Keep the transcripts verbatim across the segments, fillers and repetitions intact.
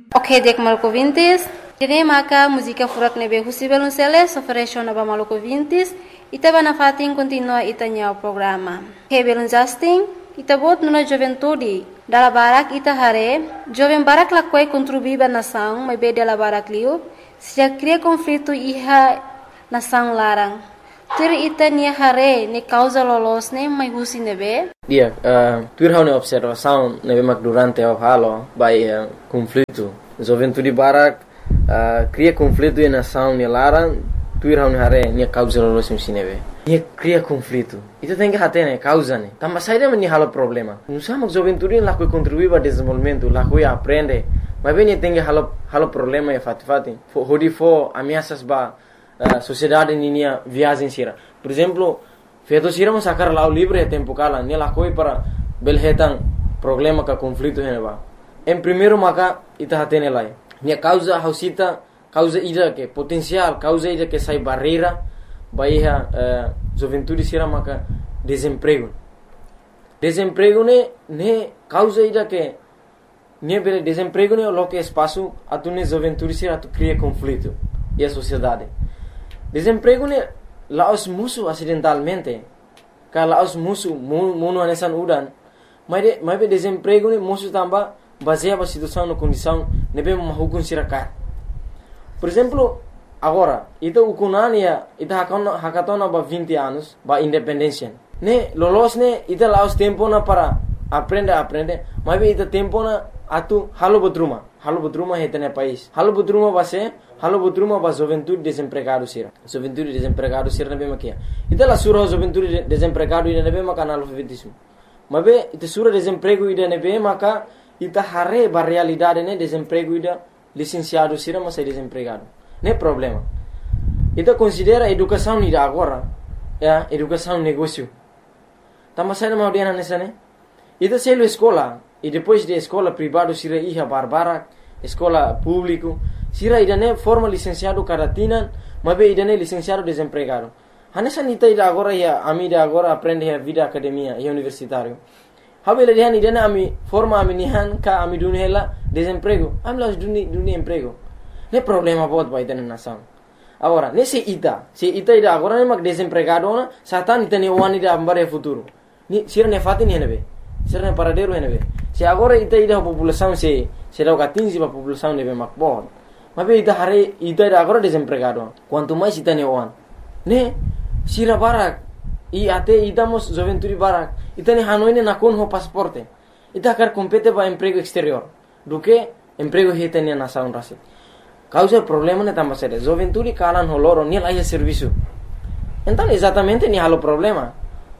Ok, dek maluco vintis. Kini maka música furak nebe husibel unseles ofereció naba maluco vintis. Ita bana fatin continua itanya o programa. Hebelun Justin, ita bot nuna juventude. Dala barak ita hare, jovem barak lakwai contribuiba nação, mas be dala barak liu, se já cria conflito iha nação larang. Tur ita nia hare ne causa lolos ne mai husi nebe. Dia, uh, tur hau ne observação nebe mak durante o halo by uh, conflito. Juventude barak uh, cria conflito e nação ne larang. Tuir hau ne hare nia causa lolos msi nebe. Nia cria conflito. Ita tem que hate ne causa ne. Tamba saída meni halo problema. Nusa mak juventude lakoi contribuir para desenvolvimento, lakoi aprende. Mas bem tem que halo halo problema e fati fati. Hodi fo ameaças ba Uh, sociedade ninia viagem sira. Por exemplo, feito sira mas sacar lá o livre tempo cala, ne la coi para belhetan problema ka conflito heneba. Em primeiro maka ita hatene lai. Ne causa hausita, causa ida que potencial, causa ida que sai barreira, baiha uh, juventude sira maka desemprego. Desemprego ne ne causa ida que ne bele desemprego ne lo que espaço atune juventude sira tu cria conflito e a sociedade. Desemprego ne laos musuh acidentalmente. Ka laos musuh munu anesan udan. Mas de, mas desemprego ne musuh tamba baseia a situação na condição nebe mahukun sirakat. Por exemplo, agora, ita ukunania ita hakona hakatona ba vinte anos ba independência. Ne lolos ne ita laos tempo na para aprender aprender. Mas ita tempo na atu halo bodruma. Halo bodruma hetene país. Halo bodruma base halo bodruma ba juventude desempregado sira. Juventude desempregado sira nebe makia. Ita la sura juventude desempregado ida nebe maka analfabetismo. Mabe ita sura desemprego ida nebe maka ita hare ba realidade ne desemprego ida licenciado sira mas é desempregado. Ne problema. Ita considera educação ida agora. Ya, educação negócio. Tama sai na audiana nessa ne. Ita selo escola e depois de escola privado sira iha barbara, escola público sira idane forma licenciado caratina, mabe idane licenciado desempregado. Hanessa nita ida agora ya ami ida agora aprende a vida academia e universitário. Habele dihan idane ami forma ami nihan ka ami dunela desemprego. Ami las duni duni emprego. Ne problema bot ba idane nação. Agora, nesse ita, se ita ida agora ne mag desempregado na, satan ita ne wani ida ambare futuro. Ni sira ne fati ni henebe. Sira ne paradero henebe. Se agora ita ida a população se se dá o quinze para a população nebe makbon. Mas ita hare ita ida agora desempregado. Quanto mais ita ne wan. Ne sira barak e até ita mos juventude barak. Ita ne hanoi ne nakon ho pasaporte. Ita quer compete para emprego exterior. Do que emprego hita ne nação rasi. Causa problema ne tamba sede. Juventude kalan ho loro ni lá serviço. Então exatamente ni halo problema.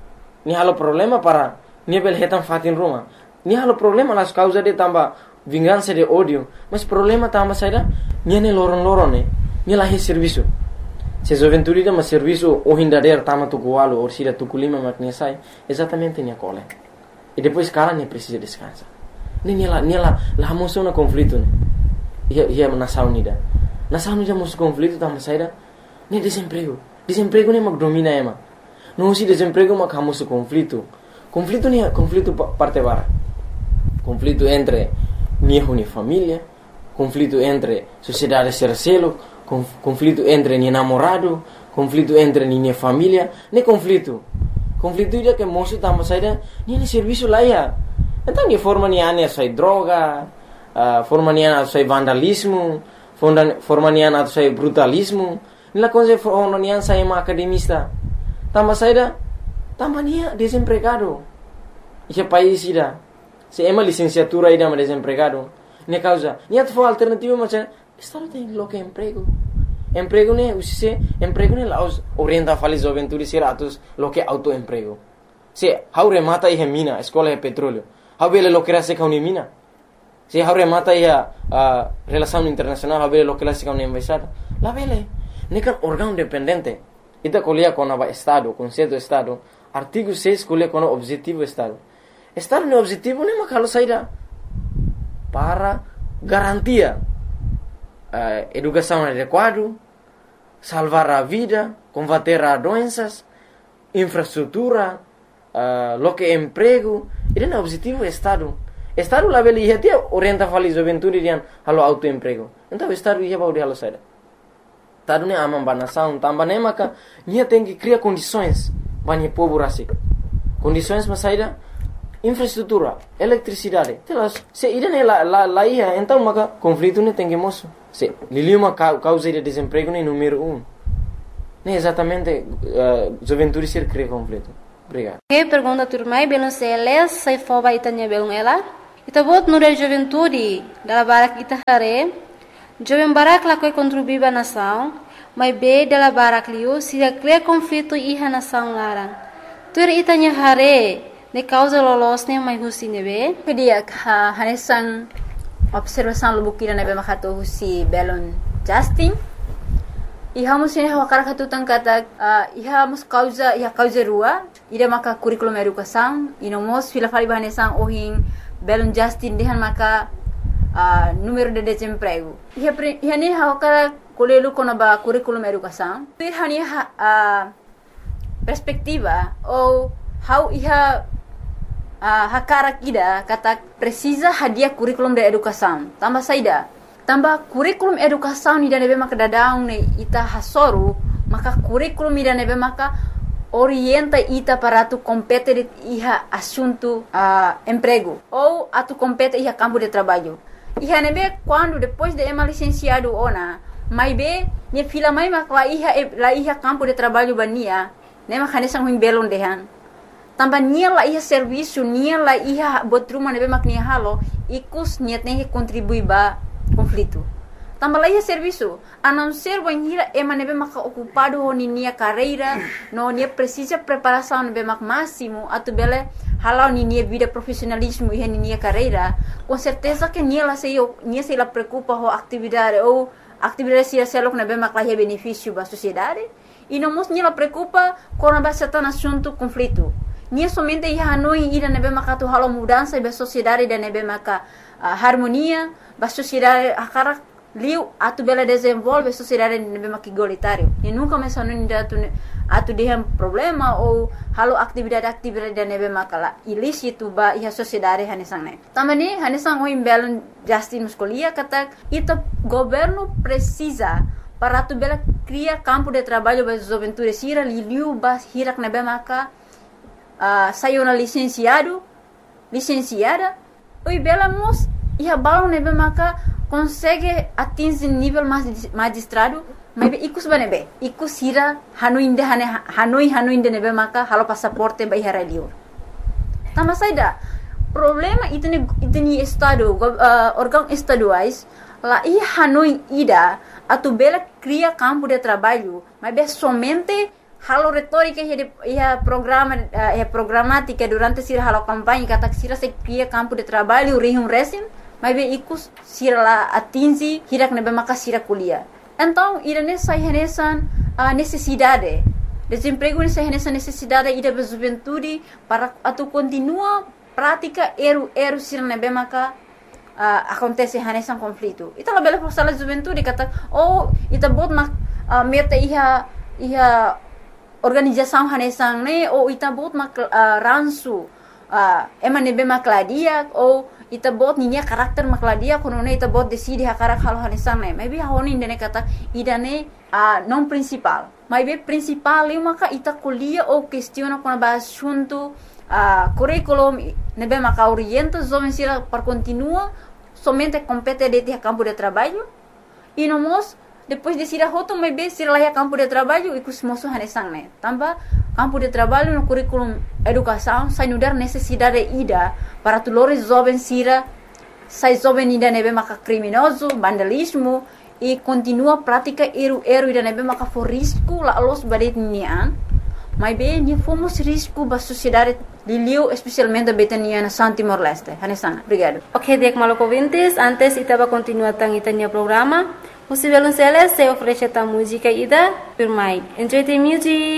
Ni halo problema para ni bel hetan fatin Roma. Ni halo problema las causa de tamba vingança de ódio, mas problema tamba saída ni ne loron loron ne ni lá serviço. Se juventude da mas serviço o hindader tama tukualo ou sira tukulima makne sai, exatamente ni cole. E depois cara ne precisa descansar. Ni ni lá ni lá lá moção na conflito ne. Ia ia nação unida. Nação unida moção conflito tamba saída ni desemprego. Desemprego ne mag domina ema. Não se desemprego mag hamoso conflito. Conflito ni conflito parte bara. Conflito entre niho ni família, conflito entre sociedade sercelo, conflito entre ni namorado, conflito entre ni família, ne conflito. Conflito ida que moço tamo saída, ni ni serviço lá ia. Então ni forma ni ane sai droga, uh, forma ni ane sai vandalismo, forma ni ane sai brutalismo, ni la coisa forma ni ane sai ma academista. Tamo saída, tamo ni desempregado. Esse país ida se é uma licenciatura ainda mas desempregado, ne causa, nem a tua alternativa mas estado tem logo emprego, emprego ne o se emprego ne lá os orienta fali juventude ser atos lo que autoemprego, se how remata e mina escola de petróleo, how bele lo que era se ca mina, se how remata e a relação internacional, how bele lo que era se ca embaixada, la bele, ne can órgão dependente, ita colia com o estado, conceito estado, artigo seis colia com o objetivo estado. Estar no objetivo nem makalo saída para garantia uh, educação adequada, salvar a vida, combater as doenças, infraestrutura, uh, lo que emprego. Ele é o objetivo do Estado. Estado lá beli ia dia orienta fali juventude dian halo autoemprego. Então estado ia baudi halo saída. Tado ne amam banação, tambah ne maka nia tem que criar condições banyak povo rasik. Condições mas saída infraestrutura, eletricidade. Telas, se irene la la la ia, então maka conflito ne tem que moço. Se liliuma causa de desemprego ne número um. Ne exatamente uh, juventude ser cria conflito. Obrigado. Que pergunta turmai belum seles sai foba itanya belum ela. Ita bot nure juventude dalla barak ita hare. Jovem barak la koi contribuiba nação, mas be dalla barak liu se cria conflito iha nação larang. Tur itanya hare ne causa lolosnya mai husi nebe. Kedia ha hanesan observação lubukira nebe makato husi belon Justin. Iha musin ha wakara katu tangkata uh, iha mus causa iha causa rua ida maka curriculum educação inomos fila fali bahanesan ohin belon Justin dehan maka uh, número de desemprego. Iha iha ne ha wakara kolelu kona ba curriculum educação. Iha ni ha uh, perspectiva ou how iha uh, hakara kida kata precisa hadia curriculum de educação. Tambah saida tambah kurikulum educação ni nebe maka dadaung ne ita hasoru maka kurikulum ni nebe maka orienta ita para tu compete de iha assunto uh, emprego ou atu compete iha campo de trabalho. Iha nebe quando depois de ema licenciado ona mai be ne fila mai maka la iha la iha campo de trabalho bania ne maka nesang huim belon dehan tambah nia la iha serviço nia la iha botruma nebe mak nia halo ikus niat ne contribui ba conflito. Tambah lagi serviço, a não ser banhira ema nebe maka ocupado ho ninia carreira, no nia precisa preparação nebe mak máximo, atu bele halau ninia vida profissionalismo e ninia carreira, com certeza que nia la sei nia sei la preocupa ho atividade ou atividade se selok nebe mak la benefício ba sociedade, e não mos nia la preocupa com a certain assunto conflito. Nia somente ia hanoi ida nebe maka tu halau mudança ba sociedade da nebe maka uh, harmonia ba sociedade akara liu atu bela desenvolve sociedade nebe mak igualitário e nunca mencionou ainda atu atu dehem problema ou halo atividade-atividade da nebe makala ilícito ba iha sociedade hanesang ne tamani hanesang o imbelon Justin muscolia kata ita governo precisa para atu bela cria campo de trabalho ba juventude sira liu ba hirak nebe maka uh, sayona licenciado licenciada oi bela mos iha balão nebe maka consegue atingir nível magistrado mas ikus ba nebe ikus hira hanoi inde hane hanoi hanoi inde nebe maka halo passaporte ba iha radio tama saida problema itene itene estado uh, órgão estaduais lá iha hanoi ida atu bela cria campo de trabalho mas be somente halo retórica ia programa ia programática durante sira halo campanha kata sira se cria campo de trabalho rihum resim mas be ikus sira la atingi hirak nebe maka sira kuliah. Então irane sai renesan a necessidade desemprego nessa renesan necessidade ida be juventude para atu continua prática eru eru sira nebe maka uh, acontece renesan conflito. Ita la bela forsala juventude kata oh ita bot mak uh, meta iha iha organização hanesang ne ou ita bot mak uh, ransu uh, ema nebe makladia ou ita bot ninya karakter makladia kono ne ita bot decide hakarak halo hanesang ne maybe honi ndene kata idane uh, non principal maybe principal eu maka ita kuliah ou questiona kono ba assunto uh, curriculum nebe maka orienta jovem sira para continua somente compete de campo de trabalho e nomos depois de sira hoto mai be sira lá campo de trabalho e cusmoso hanesang ne tambah campo de trabalho no curriculum educação sai nudar necessidade ida para tulores jovem sira sai jovem ida nebe maka criminoso vandalismo e continua prática eru eru ida nebe maka for risco la los badet nian mai be ni fomos risco ba sociedade liliu especialmente betania na San Timor Leste hanesang obrigado. Ok, dek maloko vintes antes itaba continua tang itania programa. Você vê se oferece a música ida, por mais. Enjoy the music.